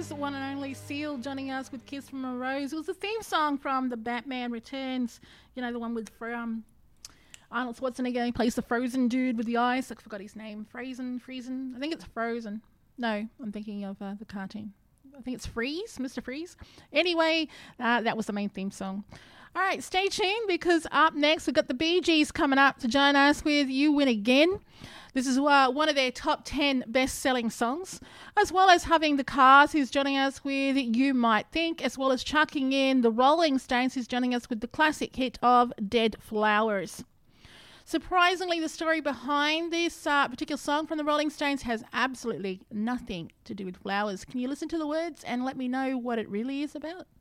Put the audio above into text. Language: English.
was the one and only Seal joining us with Kiss from a Rose. It was the theme song from The Batman Returns. You know, the one with Arnold Schwarzenegger. He plays the frozen dude with the eyes. I forgot his name. Friesen. I think it's Frozen. No, I'm thinking of the cartoon. I think it's Freeze, Mr. Freeze. Anyway, that was the main theme song. All right, stay tuned because up next we've got the Bee Gees coming up to join us with You Win Again. This is one of their top 10 best-selling songs, as well as having the Cars, who's joining us with You Might Think, as well as chucking in the Rolling Stones, who's joining us with the classic hit of Dead Flowers. Surprisingly, the story behind this particular song from the Rolling Stones has absolutely nothing to do with flowers. Can you listen to the words and let me know what it really is about?